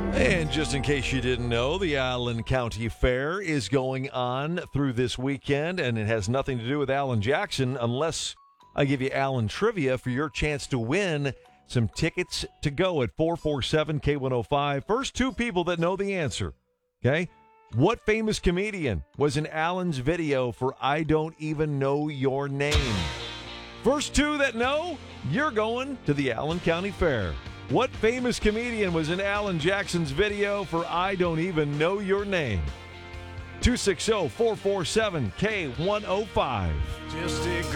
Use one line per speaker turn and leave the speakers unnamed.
And just in case you didn't know, the Allen County Fair is going on through this weekend, and it has nothing to do with Alan Jackson unless I give you Allen trivia for your chance to win some tickets to go at 447-K105. First two people that know the answer, okay? What famous comedian was in Allen's video for I Don't Even Know Your Name? First two that know, you're going to the Allen County Fair. What famous comedian was in Alan Jackson's video for I Don't Even Know Your Name? 260-447-K105.
Just a